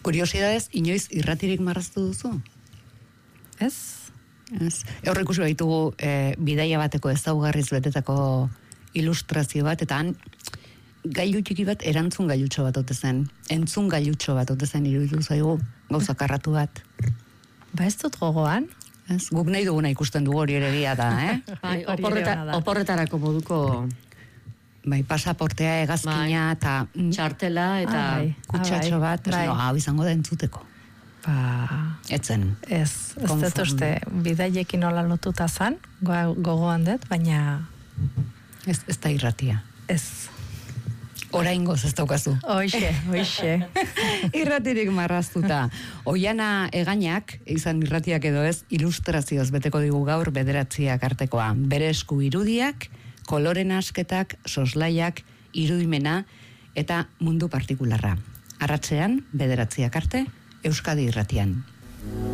Kuriosidadez, inoiz irratirik marraztu duzu? Ez? Hor ikusi baitugu bidaia bateko ezaugarriz betetako ilustrazio bat, eta han gailu txiki bat erantzun gailutxo bat ote zen. Entzun gailutxo bat ote zen iruditu zaigu gauza karratu bat. Ba ez dut gogoan. Ez, guk nahi duguna ikusten dugu hori ere egia da, Oporretarako moduko... Bai, pasaportea, hegazkina, eta... Txartela, eta... Kutsatxo bat, hau izango da entzuteko. Etzen. Ez dut uste, bidaiekin nola lotuta zan, gogoan dut, baina... Ez da irratia. Ez. Oraingoz ez daukazu. Hoixe. Irratirik marraztuta. Oiana Egainak, izan irratiak edo ez, ilustrazioz beteko digu gaur bederatziak artekoa. Bere esku irudiak, koloren asketak, soslaiak, irudimena eta mundu partikularra. Arratsean, bederatziak arte, Euskadi Irratian.